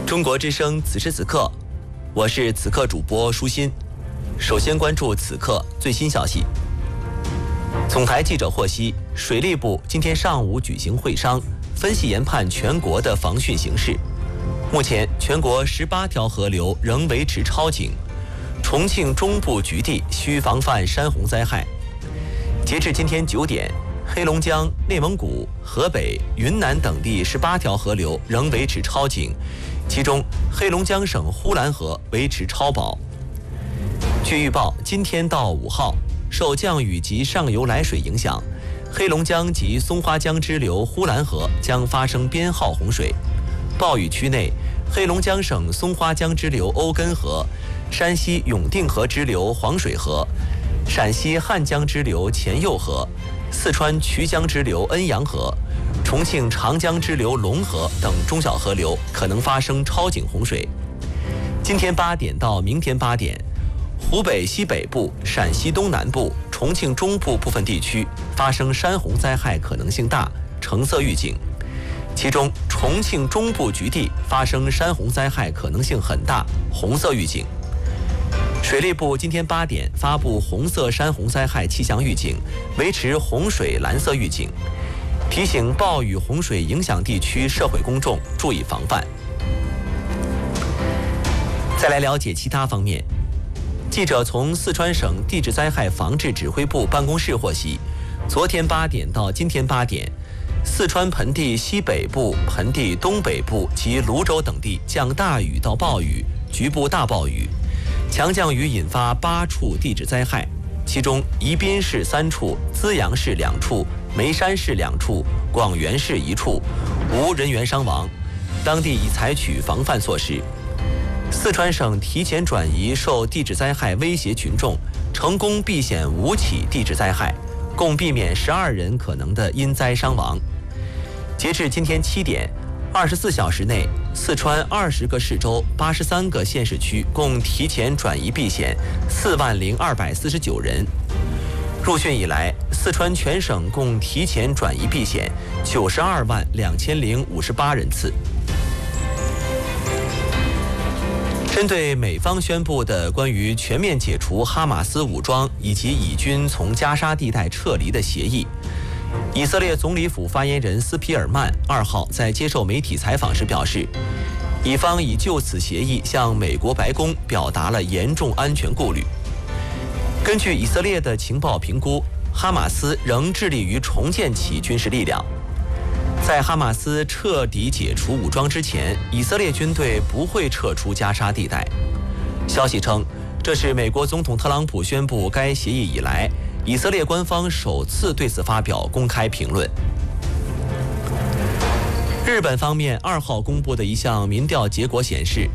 中国之声此时此刻，我是此刻主播舒心。首先关注此刻最新消息。总台记者获悉，水利部今天上午举行会商，分析研判全国的防汛形势。目前，全国18条河流仍维持超警，重庆中部局地需防范山洪灾害。截至今天9点，黑龙江、内蒙古、河北、云南等地18条河流仍维持超警，其中黑龙江省呼兰河维持超保。据预报，今天到5号，受降雨及上游来水影响，黑龙江及松花江支流呼兰河将发生编号洪水。暴雨区内，黑龙江省松花江支流欧根河、山西永定河支流黄水河、陕西汉江支流前右河、四川衢江支流恩阳河、重庆长江支流龙河等中小河流可能发生超警洪水。今天8点到明天8点，湖北西北部、陕西东南部、重庆中部部分地区发生山洪灾害可能性大，橙色预警。其中，重庆中部局地发生山洪灾害可能性很大，红色预警。水利部今天8点发布红色山洪灾害气象预警，维持洪水蓝色预警，提醒暴雨洪水影响地区社会公众注意防范。再来了解其他方面。记者从四川省地质灾害防治指挥部办公室获悉，昨天8点到今天8点，四川盆地西北部、盆地东北部及泸州等地降大雨到暴雨，局部大暴雨。强降雨引发8处地质灾害，其中宜宾市3处、资阳市2处、眉山市2处、广元市1处，无人员伤亡，当地已采取防范措施。四川省提前转移受地质灾害威胁群众，成功避险5起地质灾害，共避免12人可能的因灾伤亡。截至今天7点，24小时内，四川20个市州、83个县市区共提前转移避险40249人。入汛以来，四川全省共提前转移避险922058人次。针对美方宣布的关于全面解除哈马斯武装以及以军从加沙地带撤离的协议，以色列总理府发言人斯皮尔曼2号在接受媒体采访时表示，以方已就此协议向美国白宫表达了严重安全顾虑。根据以色列的情报评估，哈马斯仍致力于重建其军事力量。在哈马斯彻底解除武装之前，以色列军队不会撤出加沙地带。消息称，这是美国总统特朗普宣布该协议以来，以色列官方首次对此发表公开评论。日本方面2号公布的一项民调结果显示，